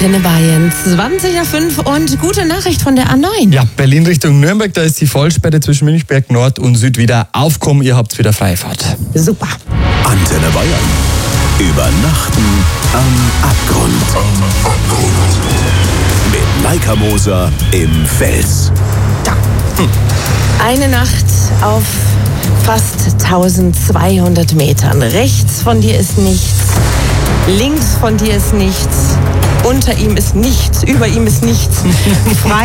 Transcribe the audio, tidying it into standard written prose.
Antenne Bayern 20:05 und gute Nachricht von der A9. Ja, Berlin Richtung Nürnberg, da ist die Vollsperre zwischen Münchberg Nord und Süd wieder aufgekommen. Ihr habt wieder Freifahrt. Super. Antenne Bayern. Übernachten am Abgrund. Mit Maika Moser im Fels. Eine Nacht auf fast 1200 Metern. Rechts von dir ist nichts. Links von dir ist nichts. Unter ihm ist nichts. Über ihm ist nichts. Frei